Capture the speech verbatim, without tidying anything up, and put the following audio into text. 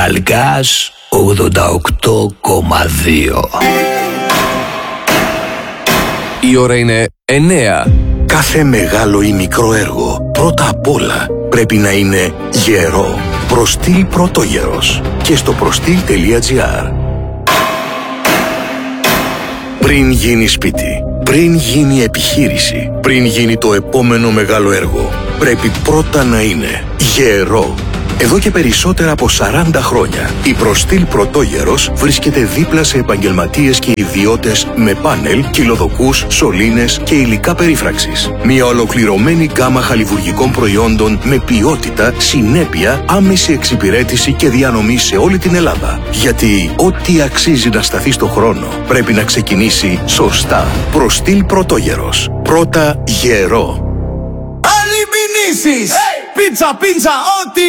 Ταλκάς ογδόντα οκτώ κόμμα δύο. Η ώρα είναι εννέα. Κάθε μεγάλο ή μικρό έργο πρώτα απ' όλα πρέπει να είναι γερό. Προστήλ Πρωτόγερος και στο προστήλ τελεία τζι άρ. Πριν γίνει σπίτι, πριν γίνει επιχείρηση, πριν γίνει το επόμενο μεγάλο έργο, πρέπει πρώτα να είναι γερό. Εδώ και περισσότερα από σαράντα χρόνια, η Προστήλ Πρωτόγερος βρίσκεται δίπλα σε επαγγελματίες και ιδιώτες με πάνελ, κυλοδοκούς, σωλήνες και υλικά περίφραξης. Μια ολοκληρωμένη γκάμα χαλιβουργικών προϊόντων με ποιότητα, συνέπεια, άμεση εξυπηρέτηση και διανομή σε όλη την Ελλάδα. Γιατί ό,τι αξίζει να σταθεί στο χρόνο πρέπει να ξεκινήσει σωστά. Προστήλ Πρωτόγερος. Πρώτα γερό. Άλλοι μηνύσεις! Πίτσα, πίτσα, ό,τι